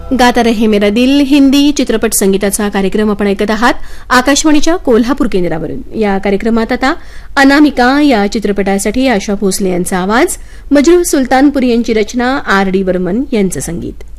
गाता रहे मेरा दिल हिंदी चित्रपट संगीताचा कार्यक्रम आपण ऐकत आहात आकाशवाणीच्या कोल्हापूर केंद्रावरून. या कार्यक्रमात आता अनामिका या चित्रपटासाठी आशा भोसले यांचा आवाज, मजरूह सुलतानपुरी यांची रचना, आर डी बर्मन यांचं संगीत.